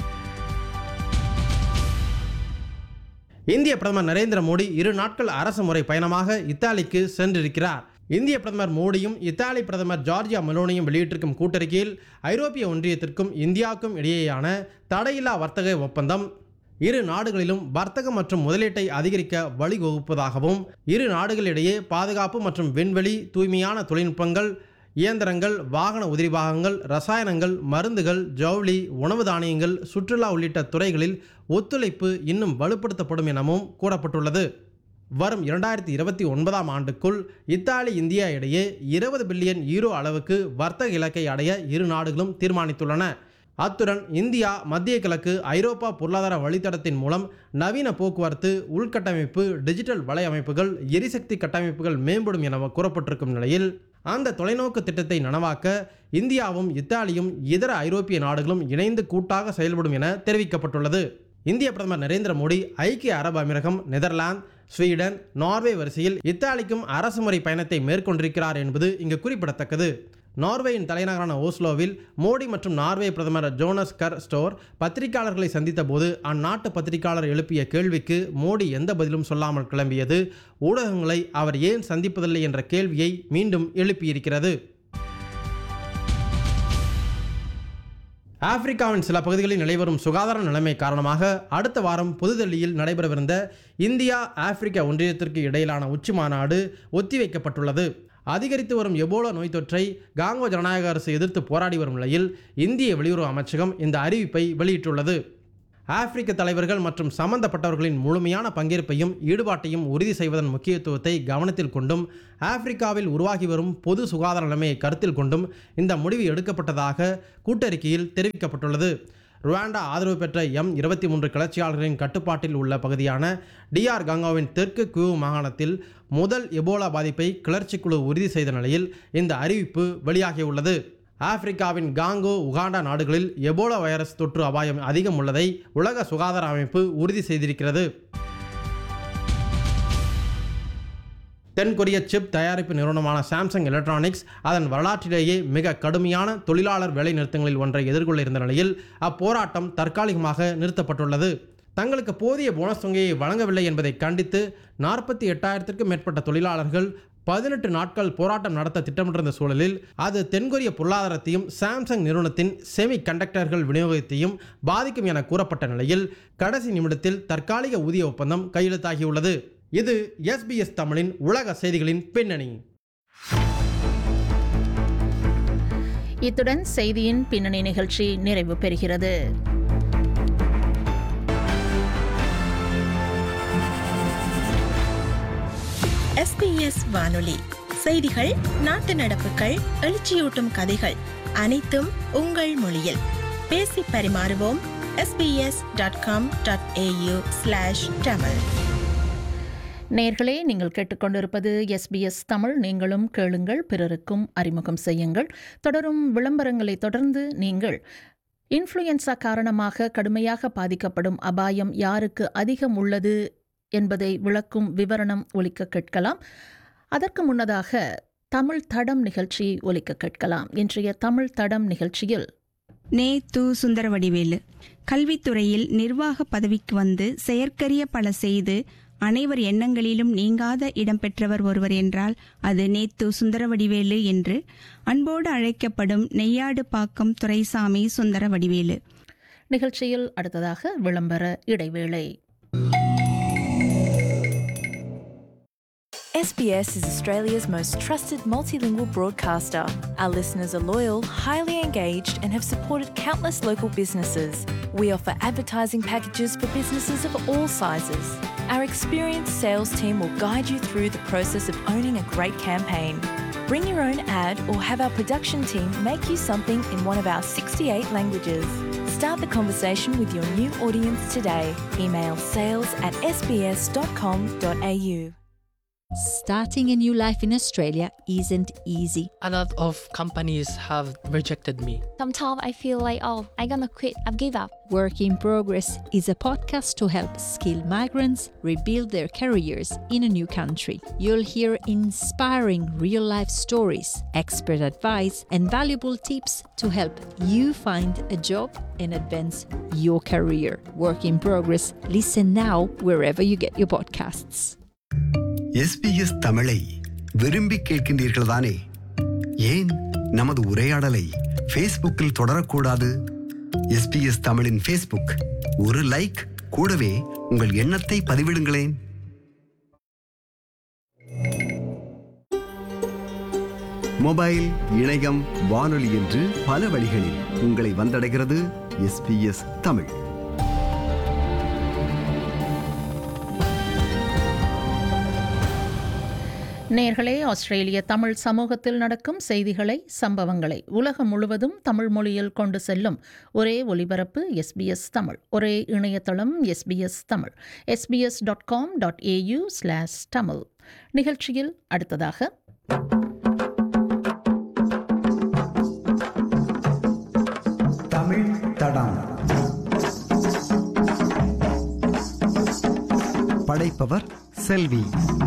இந்திய பிரதமர் நரேந்திர மோடி இரு நாட்கள் அரசு முறை பயணமாக இத்தாலிக்கு சென்றிருக்கிறார். இந்திய பிரதமர் மோடியும் இத்தாலி பிரதமர் ஜார்ஜியா மெலோனியும் வெளியிட்டிருக்கும் கூட்டறிக்கையில் ஐரோப்பிய ஒன்றியத்திற்கும் இந்தியாவுக்கும் இடையேயான தடையில்லா வர்த்தக ஒப்பந்தம் இரு நாடுகளிலும் வர்த்தகம் மற்றும் முதலீட்டை அதிகரிக்க வழிவகுப்பதாகவும் இரு நாடுகளிடையே பாதுகாப்பு மற்றும் விண்வெளி, தூய்மையான தொழில்நுட்பங்கள், இயந்திரங்கள், வாகன உதிரிபாகங்கள், ரசாயனங்கள், மருந்துகள், ஜவுளி, உணவு தானியங்கள், சுற்றுலா உள்ளிட்ட துறைகளில் ஒத்துழைப்பு இன்னும் வலுப்படுத்தப்படும் எனவும் கூறப்பட்டுள்ளது. வரும் இரண்டாயிரத்தி இருபத்தி ஒன்பதாம் ஆண்டுக்குள் இத்தாலி இந்தியா இடையே இருபது பில்லியன் யூரோ அளவுக்கு வர்த்தக இலக்கை அடைய இரு நாடுகளும் தீர்மானித்துள்ளன. அத்துடன் இந்தியா மத்திய கிழக்கு ஐரோப்பா பொருளாதார வழித்தடத்தின் மூலம் நவீன போக்குவரத்து, உள்கட்டமைப்பு, டிஜிட்டல் வலையமைப்புகள், எரிசக்தி கட்டமைப்புகள் மேம்படும் என கூறப்பட்டிருக்கும் நிலையில் அந்த தொலைநோக்கு திட்டத்தை நனவாக்க இந்தியாவும் இத்தாலியும் இதர ஐரோப்பிய நாடுகளும் இணைந்து கூட்டாக செயல்படும் என தெரிவிக்கப்பட்டுள்ளது. இந்திய பிரதமர் நரேந்திர மோடி ஐக்கிய அரபு அமீரகம், நெதர்லாந்து, ஸ்வீடன், நார்வே வரிசையில் இத்தாலிக்கும் அரசுமுறை பயணத்தை மேற்கொண்டிருக்கிறார் என்பது இங்கு குறிப்பிடத்தக்கது. நார்வேயின் தலைநகரான ஓஸ்லோவில் மோடி மற்றும் நார்வே பிரதமர் ஜோனஸ் கர் ஸ்டோர் பத்திரிகையாளர்களை சந்தித்த போது அந்நாட்டு பத்திரிகையாளர் எழுப்பிய கேள்விக்கு மோடி எந்த பதிலும் சொல்லாமல் கிளம்பியது ஊடகங்களை அவர் ஏன் சந்திப்பதில்லை என்ற கேள்வியை மீண்டும் எழுப்பியிருக்கிறது. ஆப்பிரிக்காவின் சில பகுதிகளில் நிலைவரும் சுகாதார நிலைமை காரணமாக அடுத்த வாரம் புதுதில்லியில் நடைபெறவிருந்த இந்தியா ஆப்பிரிக்கா ஒன்றியத்திற்கு இடையிலான உச்சி மாநாடு ஒத்திவைக்கப்பட்டுள்ளது. அதிகரித்து வரும் எபோலா நோய் தொற்றை காங்கோ ஜனநாயக அரசு எதிர்த்து போராடி வரும் நிலையில் இந்திய வெளியுறவு அமைச்சகம் இந்த அறிவிப்பை வெளியிட்டுள்ளது. ஆப்பிரிக்க தலைவர்கள் மற்றும் சம்பந்தப்பட்டவர்களின் முழுமையான பங்கேற்பையும் ஈடுபாட்டையும் உறுதி செய்வதன் முக்கியத்துவத்தை கவனத்தில் கொண்டும் ஆப்பிரிக்காவில் உருவாகி வரும் பொது சுகாதார நிலைமையை கருத்தில் கொண்டும் இந்த முடிவு எடுக்கப்பட்டதாக கூட்டறிக்கையில் தெரிவிக்கப்பட்டுள்ளது. ருவாண்டா ஆதரவு பெற்ற எம் இருபத்தி மூன்று கிளர்ச்சியாளர்களின் கட்டுப்பாட்டில் உள்ள பகுதியான டிஆர் காங்கோவின் தெற்கு கியூ மாகாணத்தில் முதல் எபோலா பாதிப்பை கிளர்ச்சி குழு உறுதி செய்த நிலையில் இந்த அறிவிப்பு வெளியாகியுள்ளது. ஆப்பிரிக்காவின் காங்கோ, உகாண்டா நாடுகளில் எபோலா வைரஸ் தொற்று அபாயம் அதிகம் உள்ளதை உலக சுகாதார அமைப்பு உறுதி செய்திருக்கிறது. தென்கொரிய சிப் தயாரிப்பு நிறுவனமான சாம்சங் எலக்ட்ரானிக்ஸ் அதன் வரலாற்றிலேயே மிக கடுமையான தொழிலாளர் வேலை நிறுத்தங்களில் ஒன்றை எதிர்கொள்ள இருந்த நிலையில் அப்போராட்டம் தற்காலிகமாக நிறுத்தப்பட்டுள்ளது. தங்களுக்கு போதிய போனஸ் தொகையை வழங்கவில்லை என்பதை கண்டித்து நாற்பத்தி எட்டாயிரத்திற்கும் மேற்பட்ட தொழிலாளர்கள் பதினெட்டு நாட்கள் போராட்டம் நடத்த திட்டமிட்டிருந்த சூழலில் அது தென்கொரிய பொருளாதாரத்தையும் சாம்சங் நிறுவனத்தின் செமி கண்டக்டர்கள் விநியோகத்தையும் பாதிக்கும் என கூறப்பட்ட நிலையில் கடைசி நிமிடத்தில் தற்காலிக ஊதிய ஒப்பந்தம் கையெழுத்தாகியுள்ளது. இது எஸ்பிஎஸ் தமிழின் உலக செய்திகளின் பின்னணி. இத்துடன் செய்தியின் பின்னணி நிகழ்ச்சி நிறைவு பெறுகிறது. எஸ்பிஎஸ் வானொலி செய்திகள், நாட்டு நடப்புகள், எழுச்சியூட்டும் கதைகள் அனைத்தும் உங்கள் மொழியில். பேசி பரிமாறுவோம். SBS dot com dot AU slash Tamil. நேயர்களே, நீங்கள் கேட்டுக்கொண்டிருப்பது எஸ்பிஎஸ் தமிழ். நீங்களும் கேளுங்கள், பிறருக்கும் அறிமுகம் செய்யுங்கள். தொடரும் விளம்பரங்களை தொடர்ந்து நீங்கள் இன்ஃப்ளூயன்சா காரணமாக கடுமையாக பாதிக்கப்படும் அபாயம் யாருக்கு அதிகம் உள்ளது என்பதை விளக்கும் விவரணம் ஒலிக்க கேட்கலாம். அதற்கு முன்னதாக தமிழ் தடம் நிகழ்ச்சி ஒலிக்க கேட்கலாம். இன்றைய தமிழ் தடம் நிகழ்ச்சியில் நே து சுந்தரவடிவேலு கல்வித்துறையில் நிர்வாக பதவிக்கு வந்து செயற்கரிய பல செய்து அனைவர் எண்ணங்களிலும் நீங்காத இடம்பெற்றவர் ஒருவர் என்றால் அது நேத்து சுந்தரவடிவேலு என்று அன்போடு அழைக்கப்படும் நெய்யாடு பாக்கம் துரைசாமி சுந்தரவடிவேலு. நிகழ்ச்சியில் அடுத்ததாக விளம்பர இடைவேளை. S B S is Australia's most trusted multilingual broadcaster. Our listeners are loyal, highly engaged, and have supported countless local businesses. We offer advertising packages for businesses of all sizes. Our experienced sales team will guide you through the process of owning a great campaign. Bring your own ad or have our production team make you something in one of our sixty-eight languages. Start the conversation with your new audience today. Email sales at s b s dot com dot a u. Starting a new life in Australia isn't easy. A lot of companies have rejected me. Sometimes I feel like, oh, I'm gonna quit, I've give up. Work in Progress is a podcast to help skilled migrants rebuild their careers in a new country. You'll hear inspiring real-life stories, expert advice, and valuable tips to help you find a job and advance your career. Work in Progress. Listen now wherever you get your podcasts. SBS தமிழை விரும்பி கேட்கின்றீர்கள் தானே? ஏன் நமது உரையாடலை ஃபேஸ்புக்கில் தொடரக்கூடாது? SBS தமிழின் Facebook, ஒரு like, கூடவே உங்கள் எண்ணத்தை பதிவிடுங்களேன். மொபைல், இணையம், வானொலி என்று பல வழிகளில் உங்களை வந்தடைகிறது எஸ்பிஎஸ் தமிழ். நேயர்களே, ஆஸ்திரேலிய தமிழ் சமூகத்தில் நடக்கும் செய்திகளை, சம்பவங்களை உலகம் முழுவதும் தமிழ் மொழியில் கொண்டு செல்லும் ஒரே ஒலிபரப்பு எஸ்பிஎஸ் தமிழ். ஒரே இணையதளம் SBS Tamil. SBS dot com dot AU slash Tamil. நிகழ்ச்சியில் அடுத்ததாக தடம். படைப்பவர் செல்வி.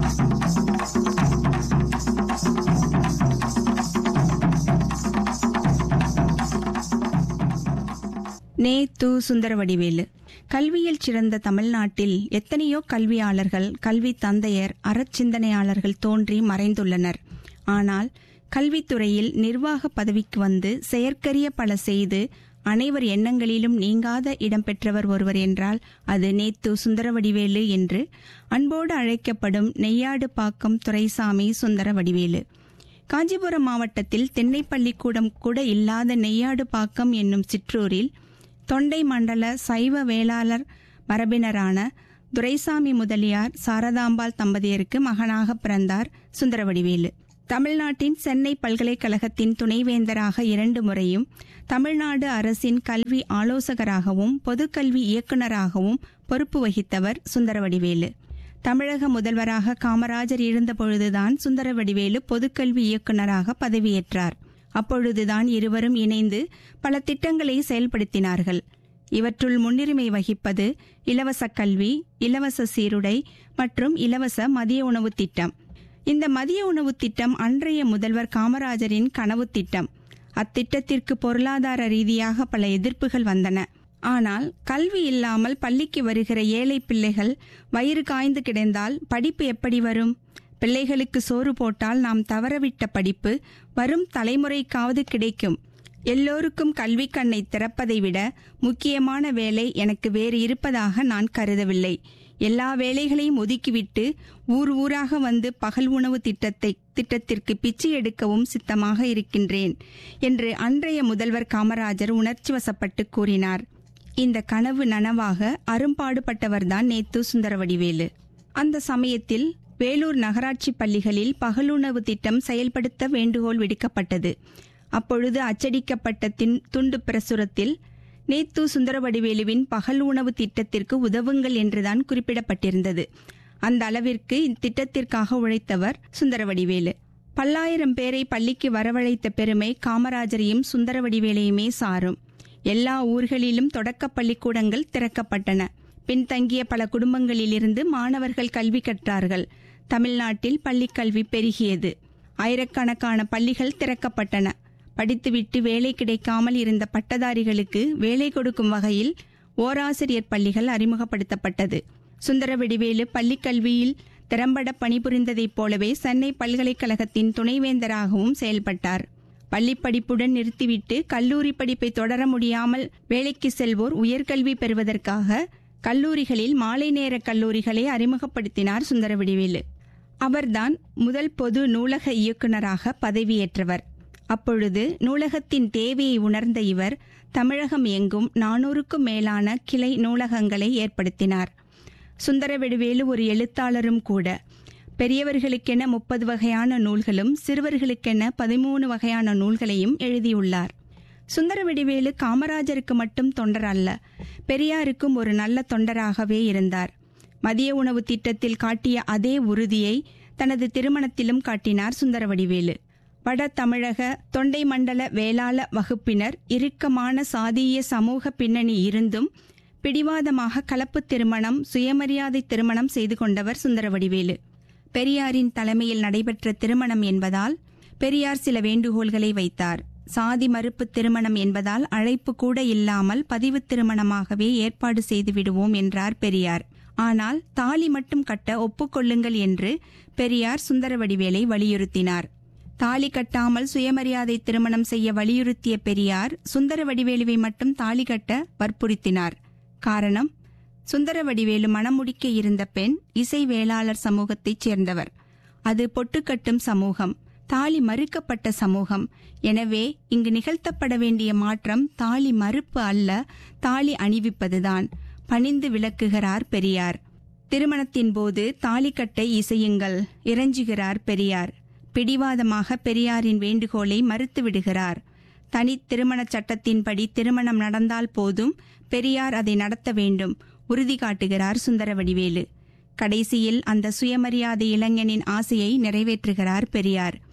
நே து சுந்தரவடிவேலு. கல்வியில் சிறந்த தமிழ்நாட்டில் எத்தனையோ கல்வியாளர்கள், கல்வி தந்தையர், அறச்சிந்தனையாளர்கள் தோன்றி மறைந்துள்ளனர். ஆனால் கல்வித்துறையில் நிர்வாக பதவிக்கு வந்து செயற்கரிய பல செய்து அனைவர் எண்ணங்களிலும் நீங்காத இடம்பெற்றவர் ஒருவர் என்றால் அது நே து சுந்தரவடிவேலு என்று அன்போடு அழைக்கப்படும் நெய்யாடு பாக்கம் துரைசாமி சுந்தரவடிவேலு. காஞ்சிபுரம் மாவட்டத்தில் தென்னை பள்ளிக்கூடம் கூட இல்லாத நெய்யாடு பாக்கம் என்னும் சிற்றூரில் தொண்டை மண்டல சைவ வேளாளர் மரபினரான துரைசாமி முதலியார் சாரதாம்பாள் தம்பதியருக்கு மகனாக பிறந்தார் சுந்தரவடிவேலு. தமிழ்நாட்டின் சென்னை பல்கலைக்கழகத்தின் துணைவேந்தராக இரண்டு முறையும், தமிழ்நாடு அரசின் கல்வி ஆலோசகராகவும் பொதுக்கல்வி இயக்குநராகவும் பொறுப்பு வகித்தவர் சுந்தரவடிவேலு. தமிழக முதல்வராக காமராஜர் இருந்தபொழுதுதான் சுந்தரவடிவேலு பொதுக்கல்வி இயக்குநராக பதவியேற்றார். அப்பொழுதுதான் இருவரும் இணைந்து பல திட்டங்களை செயல்படுத்தினார்கள். இவற்றுள் முன்னுரிமை வகிப்பது இலவச கல்வி, இலவச சீருடை மற்றும் இலவச மதிய உணவு திட்டம். இந்த மதிய உணவு திட்டம் அன்றைய முதல்வர் காமராஜரின் கனவு திட்டம். அத்திட்டத்திற்கு பொருளாதார ரீதியாக பல எதிர்ப்புகள் வந்தன. ஆனால் கல்வி இல்லாமல் பள்ளிக்கு வருகிற ஏழை பிள்ளைகள் வயிறு காய்ந்து கிடந்தால் படிப்பு எப்படி வரும்? பிள்ளைகளுக்கு சோறு போட்டால் நாம் தவறவிட்ட படிப்பு வரும் தலைமுறைக்காவது கிடைக்கும். எல்லோருக்கும் கல்வி கண்ணை திறப்பதை விட முக்கியமான வேலை எனக்கு வேறு இருப்பதாக நான் கருதவில்லை. எல்லா வேலைகளையும் ஒதுக்கிவிட்டு ஊர் ஊராக வந்து பகல் உணவு திட்டத்தை திட்டத்திற்கு பிச்சை எடுக்கவும் சித்தமாக இருக்கின்றேன் என்று அன்றைய முதல்வர் காமராஜர் உணர்ச்சி வசப்பட்டு கூறினார். இந்த கனவு நனவாக அரும்பாடுபட்டவர்தான் நே து சுந்தரவடிவேலு. அந்த சமயத்தில் வேலூர் நகராட்சி பள்ளிகளில் பகலுணவு திட்டம் செயல்படுத்த வேண்டுகோள் விடுக்கப்பட்டது. அப்பொழுது அச்சடிக்கப்பட்ட தின் துண்டு பிரசுரத்தில் நே து சுந்தரவடிவேலுவின் பகல் உணவு திட்டத்திற்கு உதவுங்கள் என்றுதான் குறிப்பிடப்பட்டிருந்தது. அந்த அளவிற்கு இத்திட்டத்திற்காக உழைத்தவர் சுந்தரவடிவேலு. பல்லாயிரம் பேரை பள்ளிக்கு வரவழைத்த பெருமை காமராஜரையும் சுந்தரவடிவேலையுமே சாரும். எல்லா ஊர்களிலும் தொடக்க பள்ளிக்கூடங்கள் திறக்கப்பட்டன. பின்தங்கிய பல குடும்பங்களிலிருந்து மாணவர்கள் கல்வி கற்றார்கள். தமிழ்நாட்டில் பள்ளிக்கல்வி பெருகியது. ஆயிரக்கணக்கான பள்ளிகள் திறக்கப்பட்டன. படித்துவிட்டு வேலை கிடைக்காமல் இருந்த பட்டதாரிகளுக்கு வேலை கொடுக்கும் வகையில் ஓராசிரியர் பள்ளிகள் அறிமுகப்படுத்தப்பட்டது. சுந்தரவடிவேலு பள்ளிக்கல்வியில் திறம்பட பணிபுரிந்ததைப் போலவே சென்னை பல்கலைக்கழகத்தின் துணைவேந்தராகவும் செயல்பட்டார். பள்ளிப்படிப்புடன் நிறுத்திவிட்டு கல்லூரி படிப்பை தொடர முடியாமல் வேலைக்கு செல்வோர் உயர்கல்வி பெறுவதற்காக கல்லூரிகளில் மாலை நேர கல்லூரிகளை அறிமுகப்படுத்தினார் சுந்தரவடிவேலு. அவர்தான் முதல் பொது நூலக இயக்குநராக பதவியேற்றவர். அப்பொழுது நூலகத்தின் தேவையை உணர்ந்த இவர் தமிழகம் எங்கும் நானூறுக்கும் மேலான கிளை நூலகங்களை ஏற்படுத்தினார். சுந்தரவடிவேலு ஒரு எழுத்தாளரும் கூட. பெரியவர்களுக்கென முப்பது வகையான நூல்களும் சிறுவர்களுக்கென பதிமூணு வகையான நூல்களையும் எழுதியுள்ளார். சுந்தரவடிவேலு காமராஜருக்கு மட்டும் தொண்டர் அல்ல, பெரியாருக்கும் ஒரு நல்ல தொண்டராகவே இருந்தார். மதிய உணவு திட்டத்தில் காட்டிய அதே உறுதியை தனது திருமணத்திலும் காட்டினார் சுந்தரவடிவேலு. வட தமிழக தொண்டை மண்டல வேளாள வகுப்பினர் இறுக்கமான சாதிய சமூக பின்னணி இருந்தும் பிடிவாதமாக கலப்பு திருமணம், சுயமரியாதை திருமணம் செய்து கொண்டவர் சுந்தரவடிவேலு. பெரியாரின் தலைமையில் நடைபெற்ற திருமணம் என்பதால் பெரியார் சில வேண்டுகோள்களை வைத்தார். சாதி மறுப்பு திருமணம் என்பதால் அழைப்பு கூட இல்லாமல் பதிவு திருமணமாகவே ஏற்பாடு செய்து விடுவோம் என்றார் பெரியார். ஆனால் தாலி மட்டும் கட்ட ஒப்புக்கொள்ளுங்கள் என்று பெரியார் சுந்தரவடிவேலை வலியுறுத்தினார். தாலி கட்டாமல் சுயமரியாதை திருமணம் செய்ய வலியுறுத்திய பெரியார் சுந்தரவடிவேலுவை மட்டும் தாலி கட்ட வற்புறுத்தினார். காரணம், சுந்தரவடிவேலு மணமுடிக்க இருந்த பெண் இசை வேளாளர் சமூகத்தைச் சேர்ந்தவர். அது பொட்டுக்கட்டும் சமூகம், தாலி மறுக்கப்பட்ட சமூகம். எனவே இங்கு நிகழ்த்தப்பட வேண்டிய மாற்றம் தாலி மறுப்பு அல்ல, தாலி அணிவிப்பதுதான். பணிந்து விளக்குகிறார் பெரியார். திருமணத்தின் போது தாலி கட்டை இசையுங்கள் இறைஞ்சுகிறார் பெரியார். பிடிவாதமாக பெரியாரின் வேண்டுகோளை மறுத்துவிடுகிறார். தனி திருமண சட்டத்தின்படி திருமணம் நடந்தால் போதும், பெரியார் அதை நடத்த வேண்டும் உறுதி காட்டுகிறார் சுந்தரவடிவேலு. கடைசியில் அந்த சுயமரியாதை இளைஞனின் ஆசையை நிறைவேற்றுகிறார் பெரியார்.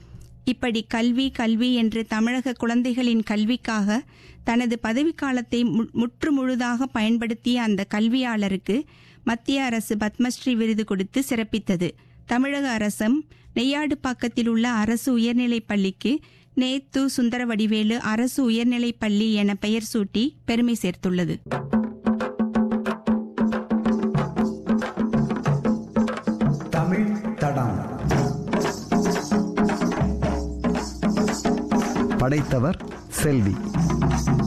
இப்படி கல்வி கல்வி என்று தமிழக குழந்தைகளின் கல்விக்காக தனது பதவிக்காலத்தை முற்று முழுதாக பயன்படுத்திய அந்த கல்வியாளருக்கு மத்திய அரசு பத்மஸ்ரீ விருது கொடுத்து சிறப்பித்தது. தமிழக அரசும் நெய்யாடுப்பாக்கத்தில் உள்ள அரசு உயர்நிலைப் பள்ளிக்கு நேத்து சுந்தரவடிவேலு அரசு உயர்நிலைப் பள்ளி என பெயர் சூட்டி பெருமை சேர்த்துள்ளது. தமிழ் தடம் படைத்தவர் செல்வி.